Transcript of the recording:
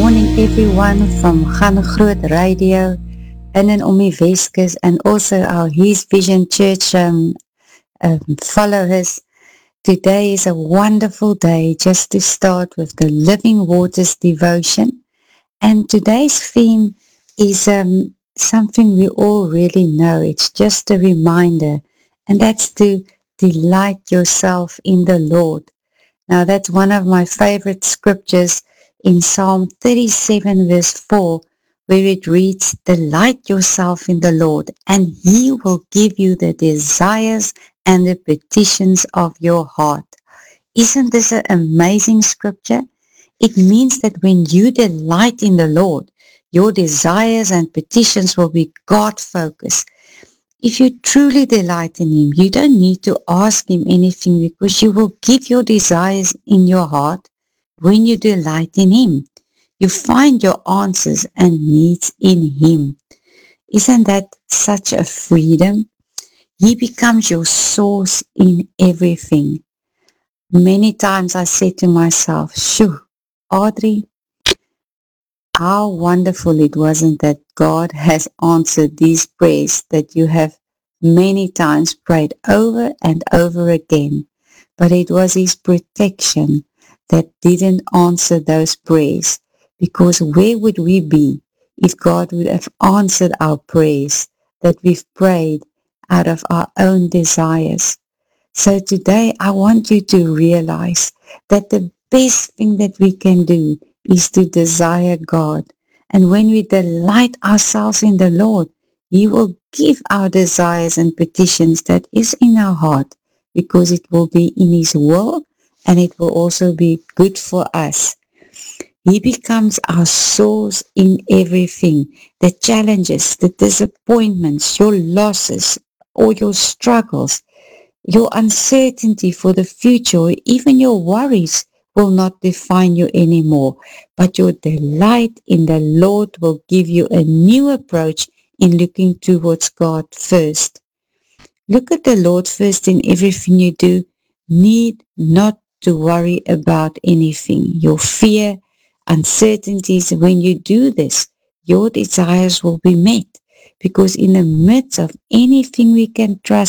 morning everyone from Gaan Groot Radio in and om die Weskus and also our His Vision Church followers. Today is a wonderful day just to start with the Living Waters devotion, and today's theme is something we all really know. It's just a reminder, and that's to delight yourself in the Lord. Now that's one of my favorite scriptures in Psalm 37 verse 4, where it reads, "Delight yourself in the Lord, and He will give you the desires and the petitions of your heart." Isn't this an amazing scripture? It means that when you delight in the Lord, your desires and petitions will be God-focused. If you truly delight in Him, you don't need to ask Him anything, because you will give your desires in your heart. When you delight in Him, you find your answers and needs in Him. Isn't that such a freedom? He becomes your source in everything. Many times I say to myself, "Shoo, Audrey, how wonderful it wasn't that God has answered these prayers that you have many times prayed over and over again." But it was His protection that didn't answer those prayers, because where would we be if God would have answered our prayers that we've prayed out of our own desires? So today I want you to realize that the best thing that we can do is to desire God. And when we delight ourselves in the Lord, He will give our desires and petitions that is in our heart, because it will be in His will and it will also be good for us. He becomes our source in everything. The challenges, the disappointments, your losses, or your struggles, your uncertainty for the future, or even your worries will not define you anymore, but your delight in the Lord will give you a new approach in looking towards God first. Look at the Lord first in everything you do. Need not to worry about anything. Your fear, uncertainties, when you do this, your desires will be met, because in the midst of anything we can trust